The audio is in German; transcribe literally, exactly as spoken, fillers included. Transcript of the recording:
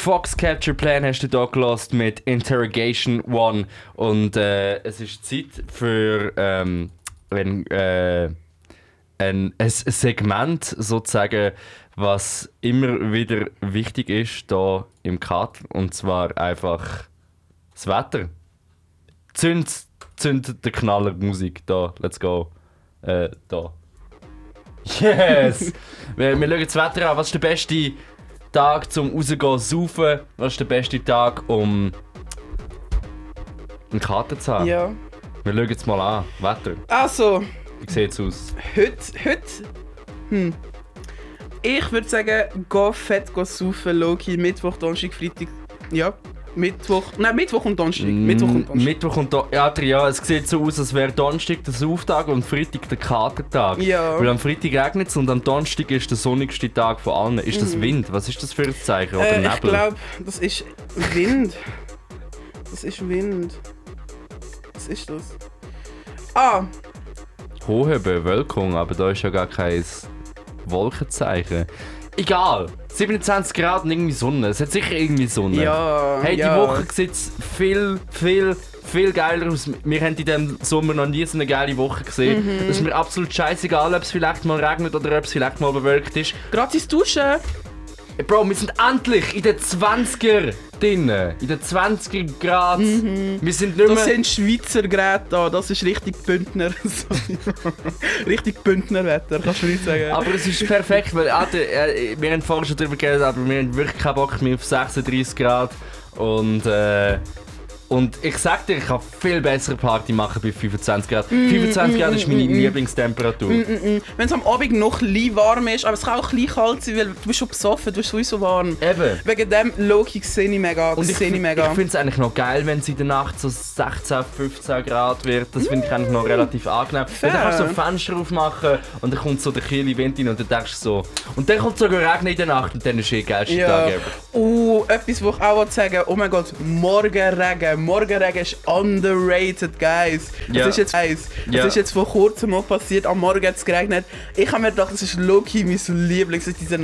Fox Capture Plan hast du da gehört mit Interrogation One. Und äh, es ist Zeit für ähm, ein, äh, ein, ein Segment, sozusagen, was immer wieder wichtig ist hier im Cut. Und zwar einfach das Wetter. Zünd, zünd der Knaller Musik. Da, let's go. Äh, da. Yes! wir, wir schauen das Wetter an. Was ist der beste Tag zum rausgehen, saufen? Was ist der beste Tag, um einen Kater zu haben? Ja. Wir schauen es mal an. Wetter. Also, Wie sieht es aus? heute, heute, hm. Ich würde sagen, geh fett geh saufen, Loki, Mittwoch, Donnerstag, Freitag, ja. Mittwoch, nein, Mittwoch und Donnerstag. Mittwoch und Donnerstag. Mittwoch und Don- ja, ja, es sieht so aus, als wäre Donnerstag der Sauftag und Freitag der Katertag. Ja. Weil am Freitag regnet es und am Donnerstag ist der sonnigste Tag von allen. Ist das Wind? Was ist das für ein Zeichen? Oder Äh, Nebel? ich glaube, das ist Wind. Das ist Wind. Was ist das? Ah, Hohe Bewölkung, aber da ist ja gar kein Wolkenzeichen. Egal, siebenundzwanzig Grad und irgendwie Sonne. Es hat sicher irgendwie Sonne. ja. Hey, die ja. Woche sieht viel, viel, viel geiler aus. Wir haben in diesem Sommer noch nie so eine geile Woche gesehen. Mhm. Es ist mir absolut scheißegal, ob es vielleicht mal regnet oder ob es vielleicht mal bewölkt ist. Gratis duschen. Bro, wir sind endlich in den zwanziger drinnen. In den zwanziger Grad. Wir sind nicht mehr... Das sind Schweizer Geräte da, das ist richtig Bündner. Richtig Bündner Wetter, kannst du nicht sagen. Aber es ist perfekt, weil Alter, äh, wir haben vorhin schon darüber geredet, aber wir haben wirklich keinen Bock mehr auf sechsunddreißig Grad. Und, äh, und ich sag dir, ich kann viel bessere Party machen bei fünfundzwanzig Grad. fünfundzwanzig Grad ist meine Lieblingstemperatur. Wenn es am Abend noch ein bisschen warm ist, aber es kann auch ein bisschen kalt sein, weil du bist schon besoffen, du bist sowieso warm. Eben. Wegen dem Loki sehe ich mega. Und ich, sehe ich mega. ich finde es eigentlich noch geil, wenn es in der Nacht so sechzehn, fünfzehn Grad wird. Das finde ich eigentlich noch relativ angenehm. Weil dann kannst du so ein Fenster aufmachen und dann kommt so der kühle Wind rein und dann denkst du so... Und dann kommt sogar Regen in der Nacht und dann ist eh der geilste Ja. Tag ever. Uh, etwas, was ich auch sagen will, oh mein Gott, Morgenregen. Morgenregen ist underrated, guys. Das Ja. ist jetzt eins. Das Ja. ist jetzt vor kurzem mal passiert, am Morgen hat es geregnet. Ich habe mir gedacht, das ist low-key mein Lieblings, diese